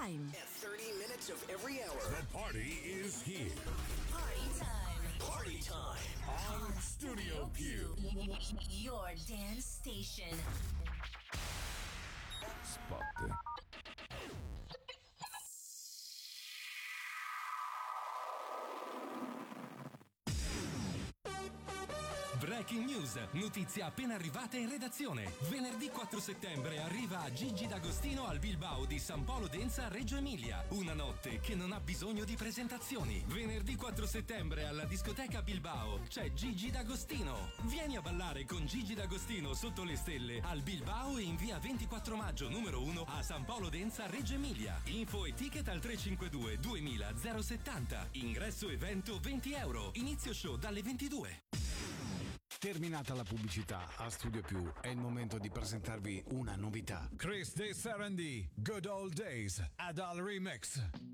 Time. At 30 minutes of every hour. The party is here. Party time. Party time. On Studio Q. Your dance station. Spot. Breaking news, notizia appena arrivata in redazione. Venerdì 4 settembre arriva Gigi D'Agostino al Bilbao di San Polo Denza, Reggio Emilia. Una notte che non ha bisogno di presentazioni. Venerdì 4 settembre alla discoteca Bilbao c'è Gigi D'Agostino. Vieni a ballare con Gigi D'Agostino sotto le stelle al Bilbao e in via 24 maggio numero 1 a San Polo Denza, Reggio Emilia. Info e ticket al 352 2000 070. Ingresso evento €20. Inizio show dalle 22. Terminata la pubblicità, a Studio Più è il momento di presentarvi una novità. Chris De Serendi, Good Old Days, Adal Remix.